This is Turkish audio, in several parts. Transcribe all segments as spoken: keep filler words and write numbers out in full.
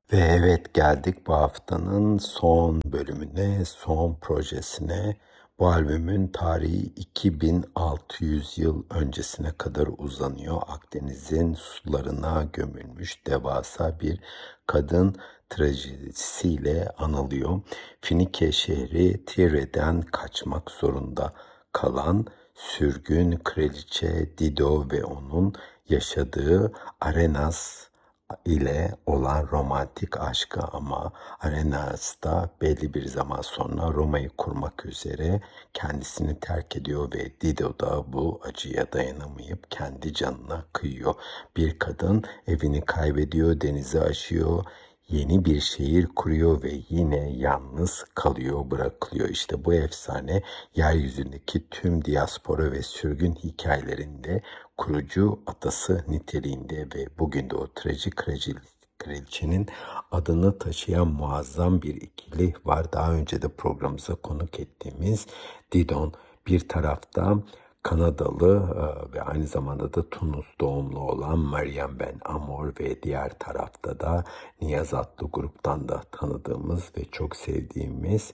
Ve evet geldik bu haftanın son bölümüne, son projesine. Bu albümün tarihi iki bin altı yüz yıl öncesine kadar uzanıyor. Akdeniz'in sularına gömülmüş devasa bir kadın trajedisiyle anılıyor. Finike şehri Tire'den kaçmak zorunda kalan sürgün kraliçe Dido ve onun yaşadığı Arenas ile olan romantik aşkı, ama Arenas da belli bir zaman sonra Roma'yı kurmak üzere kendisini terk ediyor ve Dido da bu acıya dayanamayıp kendi canına kıyıyor. Bir kadın evini kaybediyor, denizi aşıyor, yeni bir şehir kuruyor ve yine yalnız kalıyor, bırakılıyor. İşte bu efsane yeryüzündeki tüm diaspora ve sürgün hikayelerinde kurucu atası niteliğinde ve bugün de o trajik kraliçenin adını taşıyan muazzam bir ikili var. Daha önce de programımıza konuk ettiğimiz Didon, bir tarafta Kanadalı ve aynı zamanda da Tunus doğumlu olan Meryem Ben Amor ve diğer tarafta da Niyaz adlı gruptan da tanıdığımız ve çok sevdiğimiz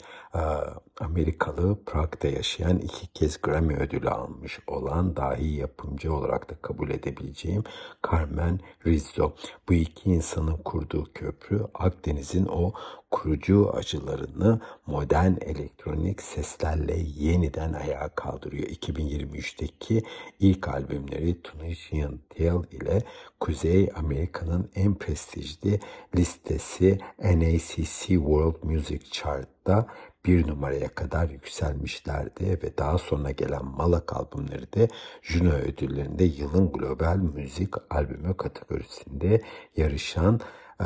Amerikalı, Prag'da yaşayan, iki kez Grammy ödülü almış olan, dahi yapımcı olarak da kabul edebileceğim Carmen Rizzo. Bu iki insanın kurduğu köprü Akdeniz'in o kurucu acılarını modern elektronik seslerle yeniden ayağa kaldırıyor. iki bin yirmi üçteki ilk albümleri Tunisian Tale ile Kuzey Amerika'nın en prestijli listesi N A C C World Music Chart'ta bir numaraya kadar yükselmişlerdi ve daha sonra gelen Malak albümleri de Juno ödüllerinde yılın global müzik albümü kategorisinde yarışan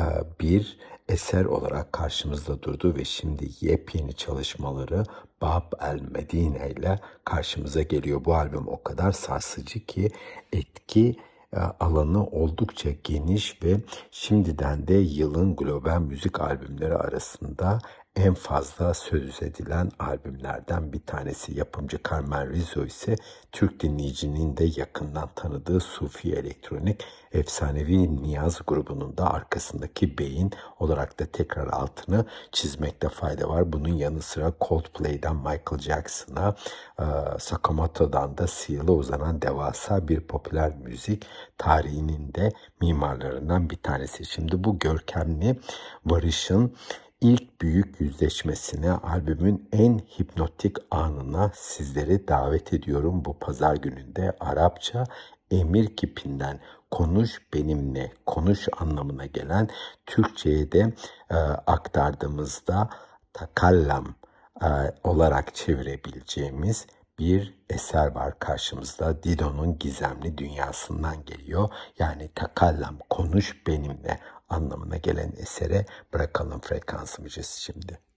bir eser olarak karşımızda durdu ve şimdi yepyeni çalışmaları Bab el Medine ile karşımıza geliyor. Bu albüm o kadar sarsıcı ki etki alanı oldukça geniş ve şimdiden de yılın global müzik albümleri arasında en fazla söz edilen albümlerden bir tanesi. Yapımcı Carmen Rizzo ise Türk dinleyicinin de yakından tanıdığı Sufi elektronik efsanevi Niyaz grubunun da arkasındaki beyin olarak da tekrar altını çizmekte fayda var. Bunun yanı sıra Coldplay'den Michael Jackson'a, Sakamoto'dan da Seal'a uzanan devasa bir popüler müzik tarihinin de mimarlarından bir tanesi. Şimdi bu görkemli varışın İlk büyük yüzleşmesine, albümün en hipnotik anına sizleri davet ediyorum. Bu pazar gününde Arapça emir kipinden konuş benimle, konuş anlamına gelen Türkçe'ye de e, aktardığımızda takallam e, olarak çevirebileceğimiz bir eser var karşımızda. Dido'nun gizemli dünyasından geliyor. Yani takallam, konuş benimle anlamına gelen esere bırakalım frekansımızı şimdi.